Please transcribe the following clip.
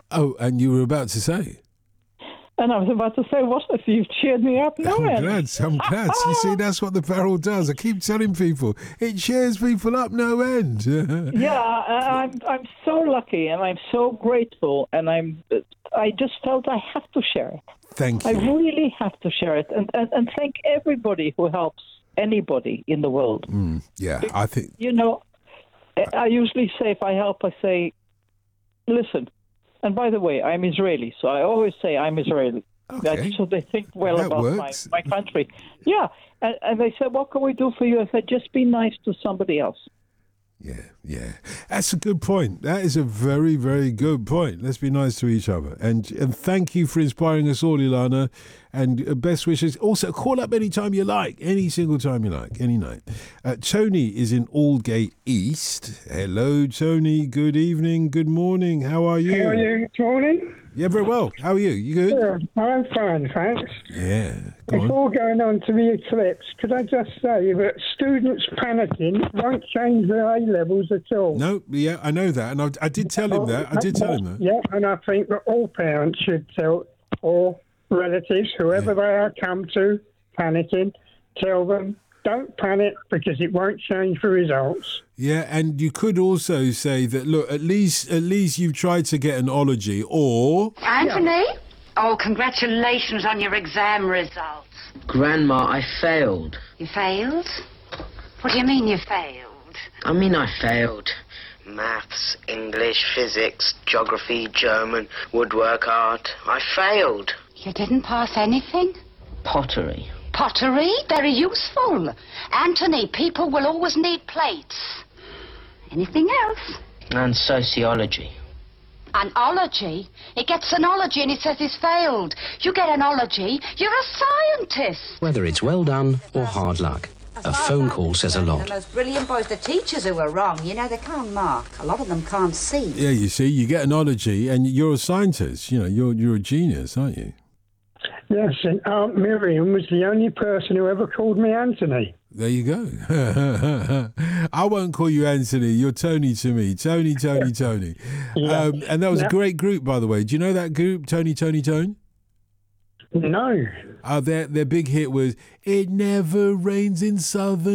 Oh, and you were about to say? And I was about to say, what if you've cheered me up now? I'm glad. You see, that's what the barrel does. I keep telling people, it cheers people up no end. Yeah, I'm so lucky and I'm so grateful, and I just felt I have to share it. Thank you. I really have to share it, and thank everybody who helps anybody in the world. Yeah, I think... You know, I usually say, if I help, I say, listen, and by the way, I'm Israeli, so I always say I'm Israeli. Okay. So they think well That about works. my country. Yeah, and they said, what can we do for you? I said, just be nice to somebody else. Yeah. That's a good point. That is a very, very good point. Let's be nice to each other. And thank you for inspiring us all, Ilana. And best wishes. Also, call up anytime you like. Any single time you like. Any night. Tony is in Aldgate East. Hello, Tony. Good evening. Good morning. How are you? How are you this morning? Yeah, very well. How are you? You good? Yeah, I'm fine, thanks. Yeah. Go on. Before going on to the eclipse, could I just say that students panicking won't change their A-levels at all? No, yeah, I know that. And I did tell him that. Yeah, and I think that all parents should tell all relatives, whoever they are come to, panicking, tell them, don't panic because it won't change the results. Yeah, and you could also say that, look, at least you've tried to get an ology, or... Anthony? Oh, congratulations on your exam results. Grandma, I failed. You failed? What do you mean you failed? I mean I failed. Maths, English, physics, geography, German, woodwork, art. I failed. You didn't pass anything? Pottery. Pottery? Very useful. Anthony, people will always need plates. Anything else? And sociology. An ology? It gets an ology and it says he's failed. You get an ology, you're a scientist. Whether it's well done or hard luck, a phone call says a lot. The most brilliant boys, the teachers who are wrong, you know, they can't mark. A lot of them can't see. Yeah, you see, you get an ology and you're a scientist. You know, you're a genius, aren't you? Yes, and Aunt Miriam was the only person who ever called me Anthony. There you go. I won't call you Anthony. You're Tony to me. Tony. Yeah. And that was a great group, by the way. Do you know that group, Tony? No. Their big hit was "It Never Rains in Southern